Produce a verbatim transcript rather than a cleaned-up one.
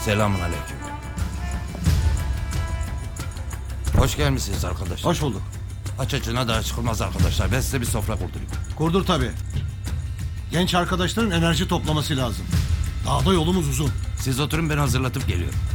Selamun aleyküm. Hoş gelmişsiniz arkadaşlar. Hoş bulduk. Aç açına daha çıkılmaz arkadaşlar. Ben size bir sofra kurdurayım. Kurdur tabii. Genç arkadaşların enerji toplaması lazım. Daha da yolumuz uzun. Siz oturun, ben hazırlatıp geliyorum.